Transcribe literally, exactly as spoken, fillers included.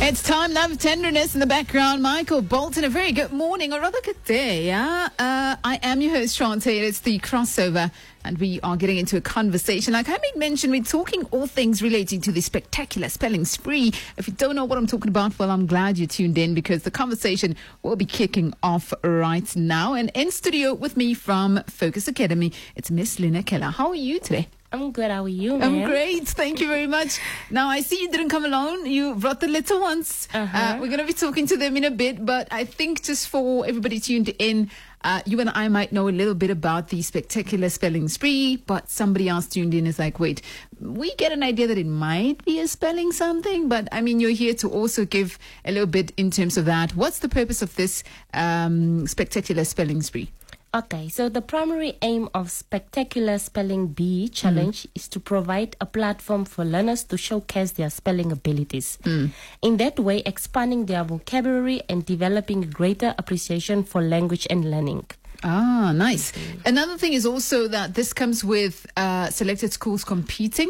It's time now for tenderness in the background. Michael Bolton, a very good morning, or rather good day. Yeah? Uh, I am your host, Shante. It's the crossover, and we are getting into a conversation. Like I made mention, we're talking all things relating to the spectacular spelling spree. If you don't know what I'm talking about, well, I'm glad you tuned in because the conversation will be kicking off right now. And in studio with me from Focus Academy, it's Miss Lina Keller. How are you today? I'm good. How are you, man? I'm great. Thank you very much. Now, I see you didn't come alone. You brought the little ones. Uh-huh. Uh, we're going to be talking to them in a bit. But I think just for everybody tuned in, uh, you and I might know a little bit about the spectacular spelling spree. But somebody else tuned in is like, wait, we get an idea that it might be a spelling something. But, I mean, you're here to also give a little bit in terms of that. What's the purpose of this um, spectacular spelling spree? Okay, so the primary aim of Spectacular Spelling Bee Challenge mm. is to provide a platform for learners to showcase their spelling abilities. Mm. In that way, expanding their vocabulary and developing greater appreciation for language and learning. Ah, nice. Mm-hmm. Another thing is also that this comes with uh, selected schools competing.